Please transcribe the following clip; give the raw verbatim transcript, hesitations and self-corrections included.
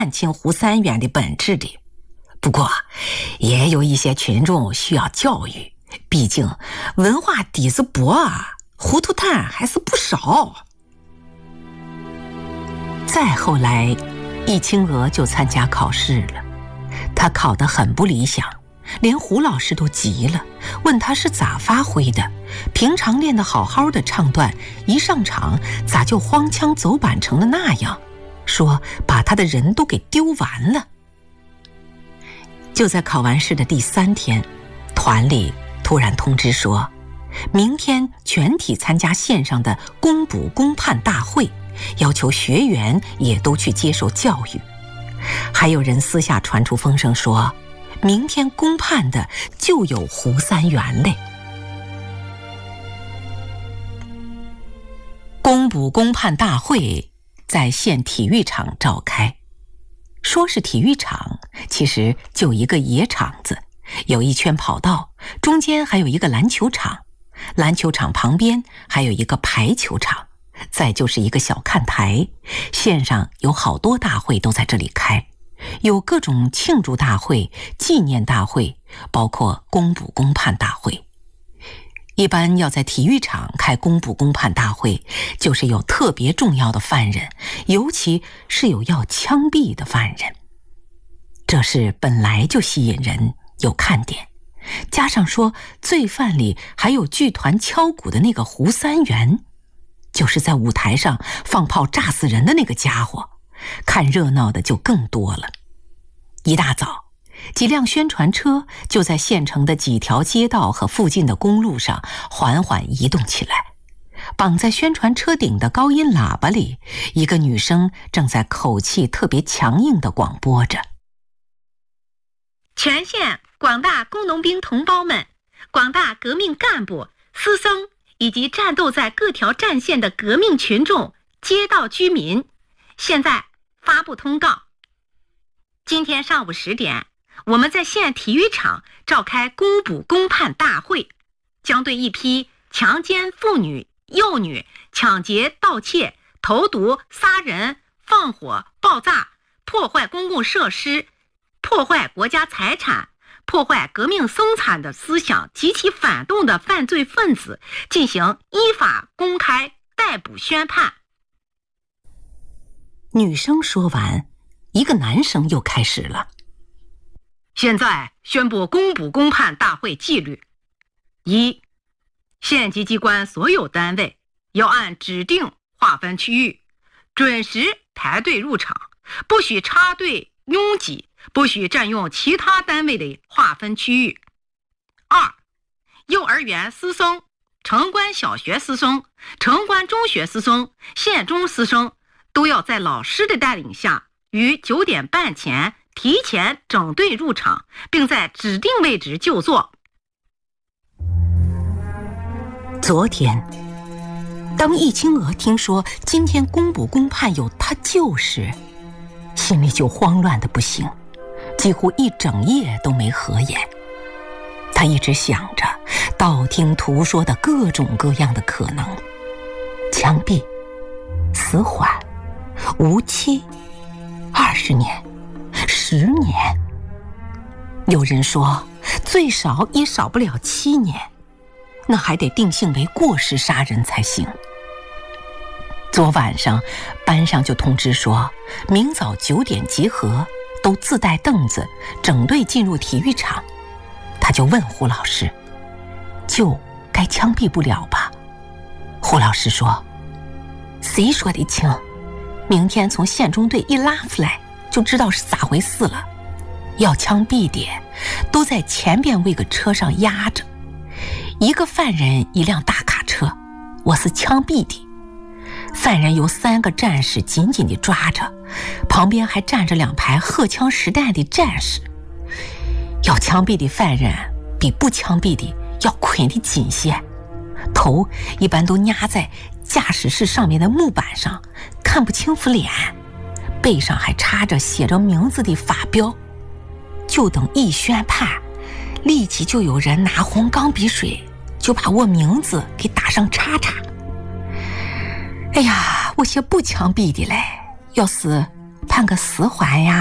看清胡三元的本质的。不过，也有一些群众需要教育，毕竟文化底子薄啊，糊涂蛋还是不少。再后来，易清娥就参加考试了，她考得很不理想，连胡老师都急了，问她是咋发挥的，平常练得好好的唱段，一上场咋就荒腔走板成了那样，说把她的人都给丢完了。就在考完试的第三天，团里突然通知说，明天全体参加线上的公补公判大会，要求学员也都去接受教育。还有人私下传出风声说，明天公判的就有胡三元嘞。公补公判大会在县体育场召开，说是体育场，其实就一个野场子，有一圈跑道，中间还有一个篮球场，篮球场旁边还有一个排球场，再就是一个小看台，县上有好多大会都在这里开，有各种庆祝大会、纪念大会，包括公补公判大会。一般要在体育场开公补公判大会，就是有特别重要的犯人，尤其是有要枪毙的犯人。这事本来就吸引人，有看点，加上说罪犯里还有剧团敲鼓的那个胡三元，就是在舞台上放炮炸死人的那个家伙，看热闹的就更多了。一大早，几辆宣传车就在县城的几条街道和附近的公路上缓缓移动起来。绑在宣传车顶的高音喇叭里，一个女生正在口气特别强硬地广播着： 全县广大工农兵同胞们，广大革命干部、师生以及战斗在各条战线的革命群众、街道居民，现在发布通告。今天上午十点，我们在县体育场召开公补公判大会，将对一批强奸妇女、幼女、抢劫、盗窃、投毒、杀人、放火、爆炸、破坏公共设施、破坏国家财产、破坏革命生产的思想及其反动的犯罪分子进行依法公开逮捕宣判。 女生说完，一个男生又开始了： 现在宣布公补公判大会纪律：一、县级机关所有单位要按指定划分区域，准时排队入场，不许插队拥挤，不许占用其他单位的划分区域。二、幼儿园师生、城关小学师生、城关中学师生、县中师生都要在老师的带领下，于九点半前提前整队入场，并在指定位置就坐。 昨天，当易清娥听说今天公补公判有他救时，心里就慌乱的不行，几乎一整夜都没合眼。他一直想着道听途说的各种各样的可能：枪毙、死缓、无期、二十年、十年。有人说最少也少不了七年，那还得定性为过失杀人才行。昨晚上班上就通知说，明早九点集合，都自带凳子，整队进入体育场。他就问胡老师：就该枪毙不了吧？胡老师说：谁说的轻？明天从县中队一拉出来，就知道是咋回事了。要枪毙的都在前边位个车上压着，一个犯人一辆大卡车，我是枪毙的。犯人由三个战士紧紧地抓着，旁边还站着两排荷枪实弹的战士。要枪毙的犯人比不枪毙的要捆得紧些，头一般都压在驾驶室上面的木板上，看不清楚脸，背上还插着写着名字的法标。就等一宣判，立即就有人拿红钢笔水就把我名字给打上叉叉。哎呀，我些不枪毙的嘞，要是判个死缓呀。